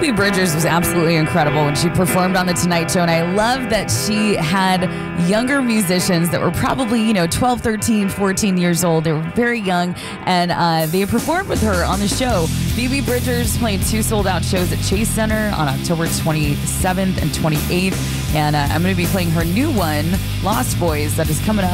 Phoebe Bridgers was absolutely incredible when she performed on The Tonight Show, and I love that she had younger musicians that were probably, 12, 13, 14 years old. They were very young, and they performed with her on the show. Phoebe Bridgers playing 2 sold-out shows at Chase Center on October 27th and 28th, and I'm going to be playing her new one, Lost Boys, that is coming up